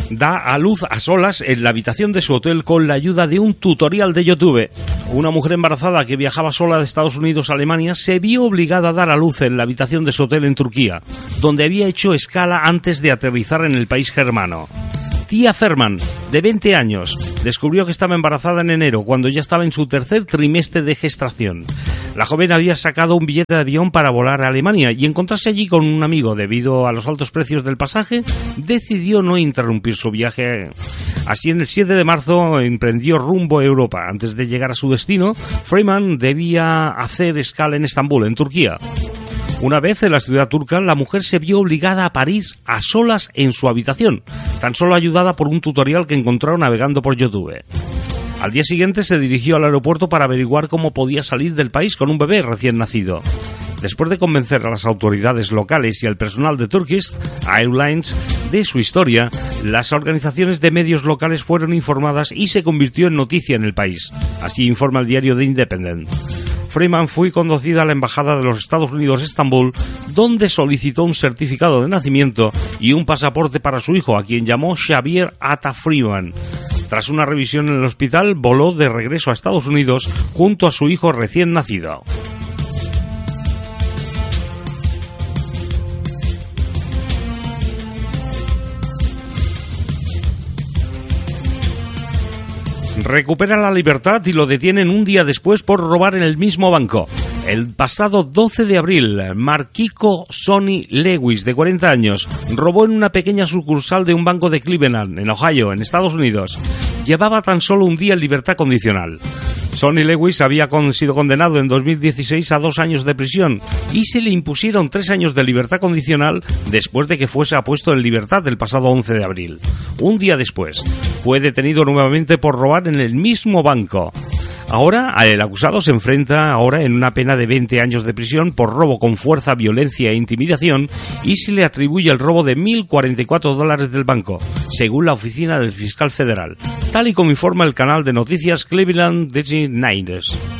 da a luz a solas en la habitación de su hotel con la ayuda de un tutorial de YouTube. Una mujer embarazada que viajaba sola de Estados Unidos a Alemania se vio obligada a dar a luz en la habitación de su hotel en Turquía, donde había hecho escala antes de aterrizar en el país germano. Tia Ferman, de 20 años, descubrió que estaba embarazada en enero, cuando ya estaba en su tercer trimestre de gestación. La joven había sacado un billete de avión para volar a Alemania y encontrarse allí con un amigo. Debido a los altos precios del pasaje, decidió no interrumpir su viaje. Así, en el 7 de marzo emprendió rumbo a Europa. Antes de llegar a su destino, Freeman debía hacer escala en Estambul, en Turquía. Una vez en la ciudad turca, la mujer se vio obligada a parir a solas en su habitación, tan solo ayudada por un tutorial que encontró navegando por YouTube. Al día siguiente se dirigió al aeropuerto para averiguar cómo podía salir del país con un bebé recién nacido. Después de convencer a las autoridades locales y al personal de Turkish Airlines de su historia, las organizaciones de medios locales fueron informadas y se convirtió en noticia en el país. Así informa el diario The Independent. Freeman fue conducida a la Embajada de los Estados Unidos en Estambul, donde solicitó un certificado de nacimiento y un pasaporte para su hijo, a quien llamó Xavier Atta Freeman. Tras una revisión en el hospital, voló de regreso a Estados Unidos junto a su hijo recién nacido. Recupera la libertad y lo detienen un día después por robar en el mismo banco. El pasado 12 de abril, Marquico Sonny Lewis, de 40 años, robó en una pequeña sucursal de un banco de Cleveland, en Ohio, en Estados Unidos. Llevaba tan solo un día en libertad condicional. Sonny Lewis había sido condenado en 2016 a 2 años de prisión y se le impusieron 3 años de libertad condicional después de que fuese puesto en libertad el pasado 11 de abril. Un día después, fue detenido nuevamente por robar en el mismo banco. Ahora, el acusado se enfrenta en una pena de 20 años de prisión por robo con fuerza, violencia e intimidación, y se le atribuye el robo de $1.044 del banco, según la oficina del fiscal federal, tal y como informa el canal de noticias Cleveland Daily News.